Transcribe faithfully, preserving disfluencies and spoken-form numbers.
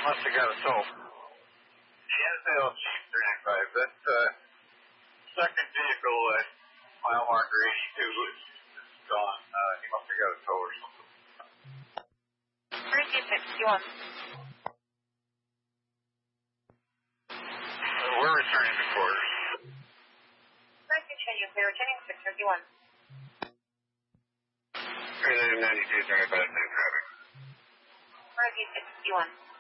must have got a tow. The N S L Chief three ninety-five. That's uh, second vehicle at mile marker eighty-two is gone. Uh, he must have got a tow or something. thirty sixty-one. Uh, we're returning to quarters. Continue, we're returning six fifty-one. ninety-two, thirty-five, same traffic. thirty sixty-one.